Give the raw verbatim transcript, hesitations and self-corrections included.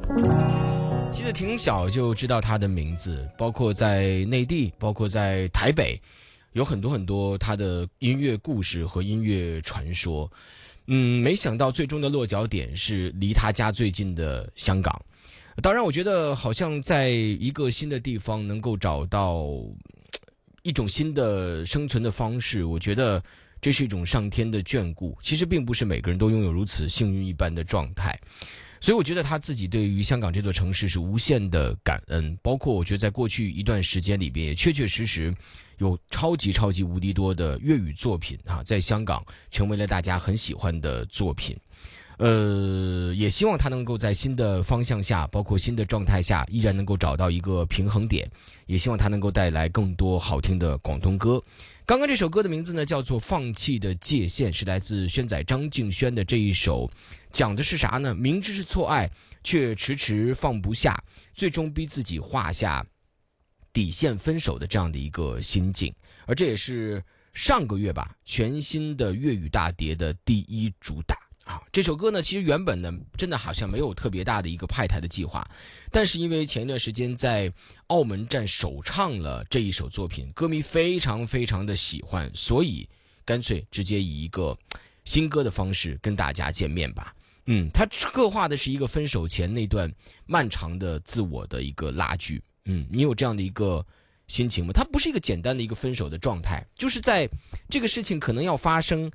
记得挺小就知道他的名字，包括在内地，包括在台北，有很多很多他的音乐故事和音乐传说。嗯，没想到最终的落脚点是离他家最近的香港。当然我觉得好像在一个新的地方能够找到一种新的生存的方式，我觉得这是一种上天的眷顾，其实并不是每个人都拥有如此幸运一般的状态。所以我觉得他自己对于香港这座城市是无限的感恩，包括我觉得在过去一段时间里边也确确实实有超级超级无敌多的粤语作品啊，在香港成为了大家很喜欢的作品。呃，也希望他能够在新的方向下，包括新的状态下，依然能够找到一个平衡点，也希望他能够带来更多好听的广东歌。刚刚这首歌的名字呢叫做《放弃的界限》，是来自轩仔张敬轩的这一首，讲的是啥呢？明知是错爱，却迟迟放不下，最终逼自己画下底线分手的这样的一个心境。而这也是上个月吧，全新的粤语大碟的第一主打。啊，这首歌呢，其实原本呢，真的好像没有特别大的一个派台的计划，但是因为前一段时间在澳门站首唱了这一首作品，歌迷非常非常的喜欢，所以干脆直接以一个新歌的方式跟大家见面吧。嗯，它刻画的是一个分手前那段漫长的自我的一个拉锯。嗯，你有这样的一个心情吗？它不是一个简单的一个分手的状态，就是在这个事情可能要发生，